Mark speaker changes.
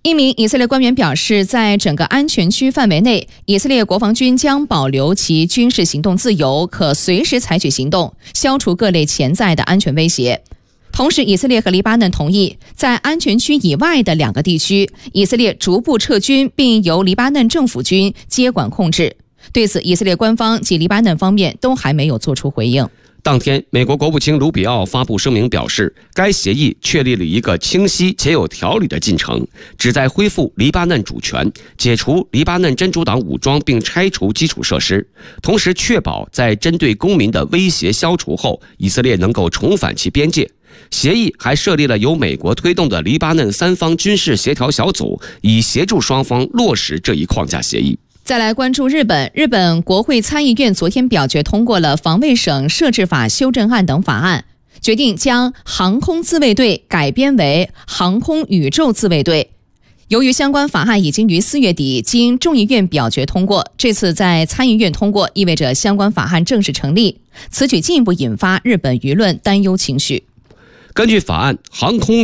Speaker 1: 一名以色列官员表示，在整个安全区范围内，以色列国防军将保留其军事行动自由，可随时采取行动，消除各类潜在的安全威胁。同时，以色列和黎巴嫩同意，在安全区以外的2个地区，以色列逐步撤军，并由黎巴嫩政府军接管控制。对此，以色列官方及黎巴嫩方面都还没有做出回应。
Speaker 2: 当天，美国国务卿卢比奥发布声明表示，该协议确立了一个清晰且有条理的进程，旨在恢复黎巴嫩主权，解除黎巴嫩真主党武装并拆除基础设施，同时确保在针对公民的威胁消除后，以色列能够重返其边界。协议还设立了由美国推动的黎巴嫩3方军事协调小组，以协助双方落实这一框架协议。
Speaker 1: 再来关注日本，日本国会参议院昨天表决通过了防卫省设置法修正案等法案，决定将航空自卫队改编为航空宇宙自卫队。由于相关法案已经于4月底经众议院表决通过，这次在参议院通过意味着相关法案正式成立，此举进一步引发日本舆论担忧情绪。
Speaker 2: 根据法案，航空